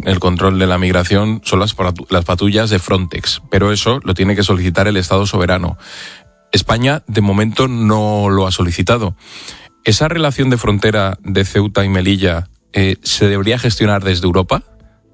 el control de la migración son las patrullas de Frontex, pero eso lo tiene que solicitar el Estado soberano. España, de momento, no lo ha solicitado. ¿Esa relación de frontera de Ceuta y Melilla se debería gestionar desde Europa?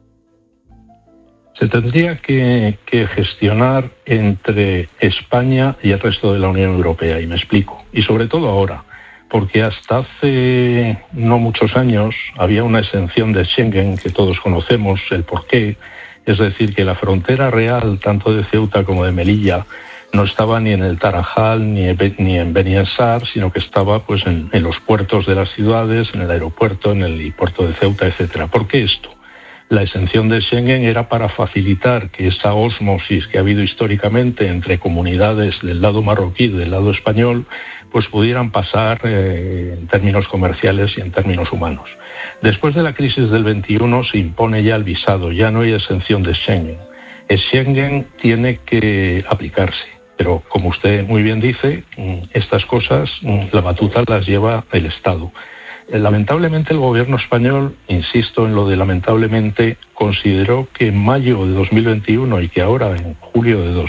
Se tendría que gestionar entre España y el resto de la Unión Europea, y me explico. Y sobre todo ahora, porque hasta hace no muchos años había una exención de Schengen que todos conocemos el porqué. Es decir, que la frontera real, tanto de Ceuta como de Melilla, no estaba ni en el Tarajal ni en Beni Ansar, sino que estaba pues en los puertos de las ciudades, en el aeropuerto, en el puerto de Ceuta, etcétera. ¿Por qué esto? La exención de Schengen era para facilitar que esa ósmosis que ha habido históricamente entre comunidades del lado marroquí y del lado español, pues pudieran pasar en términos comerciales y en términos humanos. Después de la crisis del 21 se impone ya el visado, ya no hay exención de Schengen. El Schengen tiene que aplicarse, pero como usted muy bien dice, estas cosas, la batuta las lleva el Estado. Lamentablemente el gobierno español, insisto en lo de lamentablemente, consideró que en mayo de 2021 y que ahora en julio de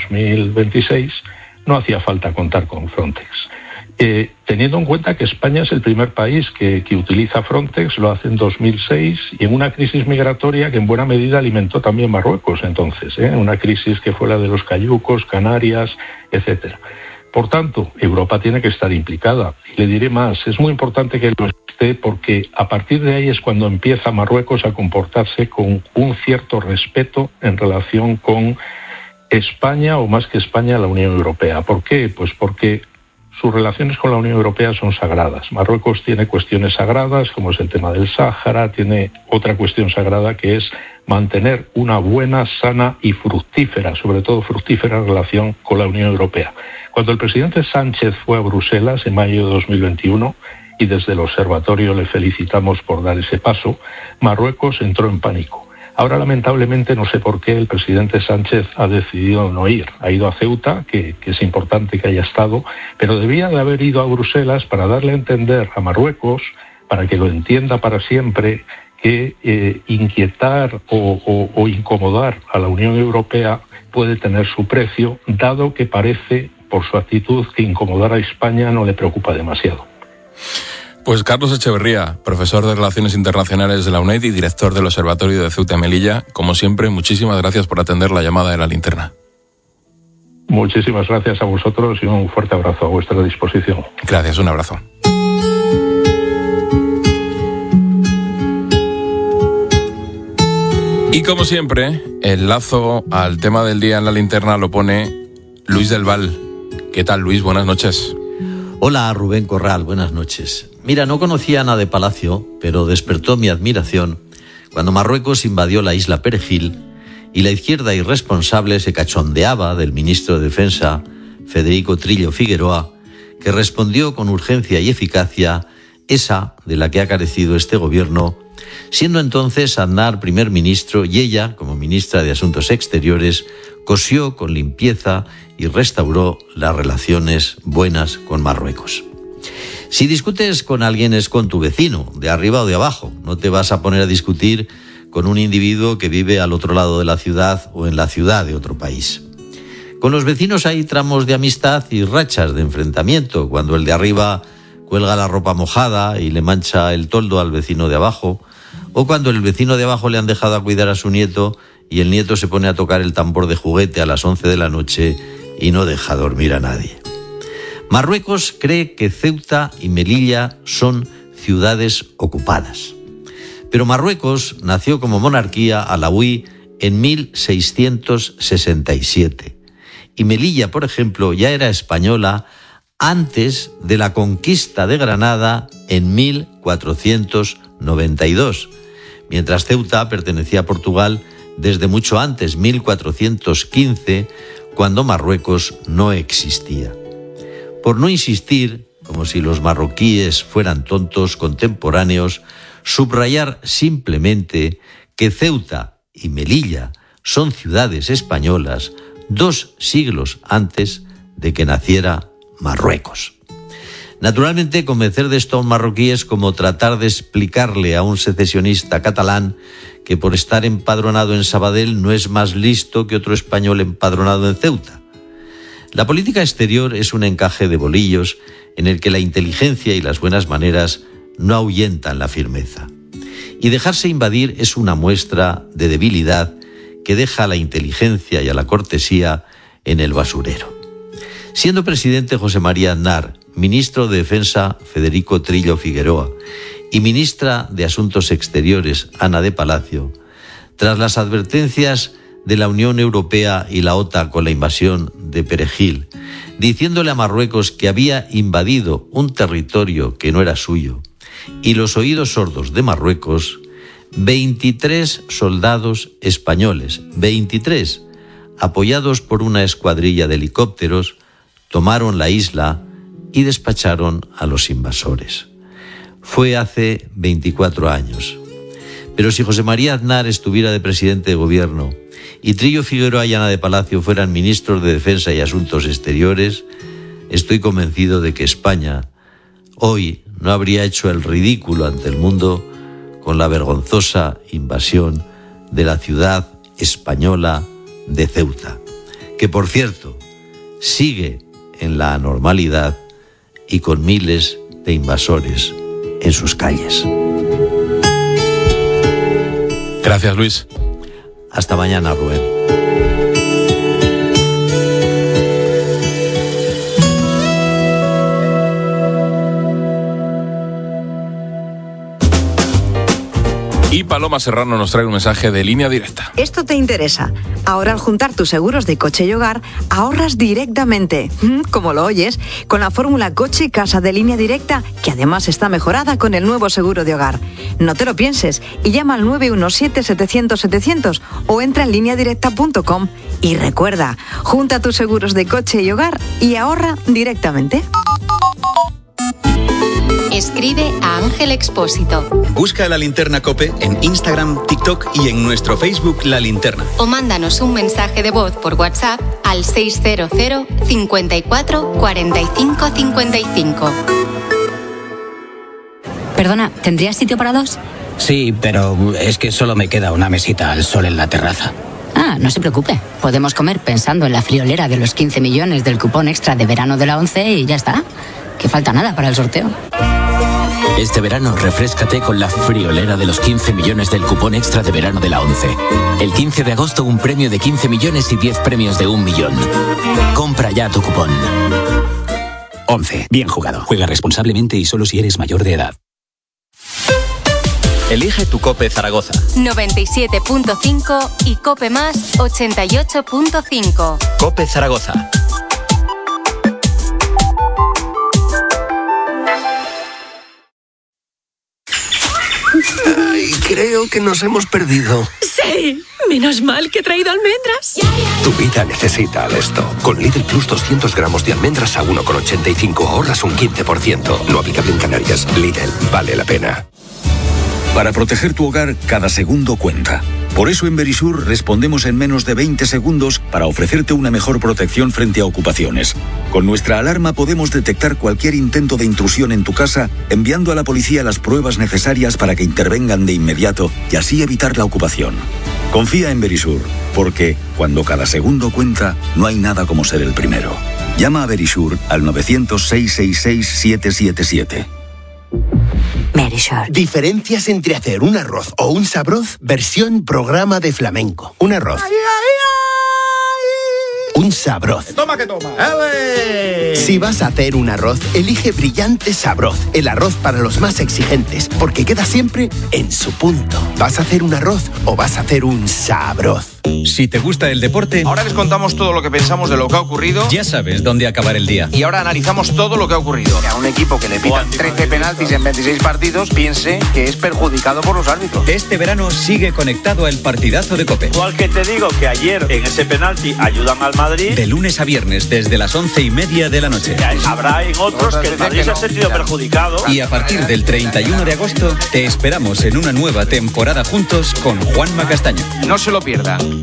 2026 no hacía falta contar con Frontex. Teniendo en cuenta que España es el primer país que utiliza Frontex, lo hace en 2006 y en una crisis migratoria que en buena medida alimentó también Marruecos entonces, una crisis que fue la de los cayucos, Canarias, etcétera. Por tanto, Europa tiene que estar implicada. Y le diré más, es muy importante que lo esté porque a partir de ahí es cuando empieza Marruecos a comportarse con un cierto respeto en relación con España, o más que España, la Unión Europea. ¿Por qué? Pues porque sus relaciones con la Unión Europea son sagradas. Marruecos tiene cuestiones sagradas, como es el tema del Sáhara, tiene otra cuestión sagrada que es mantener una buena, sana y fructífera, sobre todo fructífera, relación con la Unión Europea. Cuando el presidente Sánchez fue a Bruselas en mayo de 2021, y desde el observatorio le felicitamos por dar ese paso, Marruecos entró en pánico. Ahora, lamentablemente, no sé por qué el presidente Sánchez ha decidido no ir. Ha ido a Ceuta, que es importante que haya estado, pero debía de haber ido a Bruselas para darle a entender a Marruecos, para que lo entienda para siempre, que inquietar o incomodar a la Unión Europea puede tener su precio, dado que parece, por su actitud, que incomodar a España no le preocupa demasiado. Pues Carlos Echeverría, profesor de Relaciones Internacionales de la UNED y director del Observatorio de Ceuta y Melilla, como siempre, muchísimas gracias por atender la llamada de La Linterna. Muchísimas gracias a vosotros y un fuerte abrazo a vuestra disposición. Gracias, un abrazo. Y como siempre, el lazo al tema del día en La Linterna lo pone Luis del Val. ¿Qué tal, Luis? Buenas noches. Hola, Rubén Corral, buenas noches. Mira, no conocía a Ana de Palacio, pero despertó mi admiración cuando Marruecos invadió la isla Perejil y la izquierda irresponsable se cachondeaba del ministro de Defensa, Federico Trillo Figueroa, que respondió con urgencia y eficacia esa de la que ha carecido este gobierno, siendo entonces Aznar primer ministro y ella, como ministra de Asuntos Exteriores, cosió con limpieza y restauró las relaciones buenas con Marruecos. Si discutes con alguien es con tu vecino, de arriba o de abajo. No te vas a poner a discutir con un individuo que vive al otro lado de la ciudad o en la ciudad de otro país. Con los vecinos hay tramos de amistad y rachas de enfrentamiento, cuando el de arriba cuelga la ropa mojada y le mancha el toldo al vecino de abajo, o cuando el vecino de abajo le han dejado a cuidar a su nieto y el nieto se pone a tocar el tambor de juguete a las 11 de la noche y no deja dormir a nadie. Marruecos cree que Ceuta y Melilla son ciudades ocupadas. Pero Marruecos nació como monarquía alauí en 1667 y Melilla, por ejemplo, ya era española antes de la conquista de Granada en 1492, mientras Ceuta pertenecía a Portugal desde mucho antes, 1415, cuando Marruecos no existía. Por no insistir, como si los marroquíes fueran tontos contemporáneos, subrayar simplemente que Ceuta y Melilla son ciudades españolas 2 siglos antes de que naciera Marruecos. Naturalmente, convencer de esto a un marroquí es como tratar de explicarle a un secesionista catalán que por estar empadronado en Sabadell no es más listo que otro español empadronado en Ceuta. La política exterior es un encaje de bolillos en el que la inteligencia y las buenas maneras no ahuyentan la firmeza. Y dejarse invadir es una muestra de debilidad que deja a la inteligencia y a la cortesía en el basurero. Siendo presidente José María Aznar, ministro de Defensa Federico Trillo Figueroa y ministra de Asuntos Exteriores Ana de Palacio, tras las advertencias de la Unión Europea y la OTAN con la invasión de Perejil, diciéndole a Marruecos que había invadido un territorio que no era suyo, y los oídos sordos de Marruecos, 23 soldados españoles, 23, apoyados por una escuadrilla de helicópteros, tomaron la isla y despacharon a los invasores. Fue hace 24 años. Pero si José María Aznar estuviera de presidente de gobierno y Trillo Figueroa y Ana de Palacio fueran ministros de Defensa y Asuntos Exteriores, estoy convencido de que España hoy no habría hecho el ridículo ante el mundo con la vergonzosa invasión de la ciudad española de Ceuta, que por cierto sigue en la anormalidad y con miles de invasores en sus calles. Gracias, Luis. Hasta mañana, Rubén. Y Paloma Serrano nos trae un mensaje de Línea Directa. Esto te interesa. Ahora, al juntar tus seguros de coche y hogar, ahorras directamente, como lo oyes, con la fórmula Coche y Casa de Línea Directa, que además está mejorada con el nuevo seguro de hogar. No te lo pienses y llama al 917-700-700 o entra en lineadirecta.com. Y recuerda, junta tus seguros de coche y hogar y ahorra directamente. Escribe a Ángel Expósito. Busca La Linterna COPE en Instagram, TikTok y en nuestro Facebook La Linterna. O mándanos un mensaje de voz por WhatsApp al 600 54 45 55. Perdona, ¿tendrías sitio para dos? Sí, pero es que solo me queda una mesita al sol en la terraza. Ah, no se preocupe. Podemos comer pensando en la friolera de los 15 millones del cupón extra de verano de la ONCE y ya está. Que falta nada para el sorteo. Este verano refréscate con la friolera de los 15 millones del cupón extra de verano de la ONCE. El 15 de agosto un premio de 15 millones y 10 premios de 1 millón. Compra ya tu cupón. ONCE. Bien jugado. Juega responsablemente y solo si eres mayor de edad. Elige tu COPE Zaragoza. 97.5 y COPE Más 88.5. COPE Zaragoza. Ay, creo que nos hemos perdido. Sí, menos mal que he traído almendras. Tu vida necesita Alesto. Con Lidl Plus 200 gramos de almendras a 1,85 ahorras un 15%. No aplicable en Canarias. Lidl, vale la pena. Para proteger tu hogar, cada segundo cuenta. Por eso en Verisur respondemos en menos de 20 segundos para ofrecerte una mejor protección frente a ocupaciones. Con nuestra alarma podemos detectar cualquier intento de intrusión en tu casa, enviando a la policía las pruebas necesarias para que intervengan de inmediato y así evitar la ocupación. Confía en Verisur, porque cuando cada segundo cuenta, no hay nada como ser el primero. Llama a Verisur al 900-666-777. Verisur. Diferencias entre hacer un arroz o un sabroz versión programa de flamenco. Un arroz. Un sabroz. Toma que toma. Si vas a hacer un arroz, elige Brillante Sabroz, el arroz para los más exigentes, porque queda siempre en su punto. ¿Vas a hacer un arroz o vas a hacer un sabroz? Si te gusta el deporte, ahora les contamos todo lo que pensamos de lo que ha ocurrido. Ya sabes dónde acabar el día. Y ahora analizamos todo lo que ha ocurrido. A un equipo que le pitan 13 penaltis en 26 partidos, piense que es perjudicado por los árbitros. Este verano sigue conectado al partidazo de COPE. Igual que te digo que ayer en ese penalti ayudan al Madrid. De lunes a viernes desde las 11:30 de la noche. Habrá en otros que el Madrid se ha sentido perjudicado. Y a partir del 31 de agosto te esperamos en una nueva temporada juntos con Juanma Castaño. No se lo pierdan.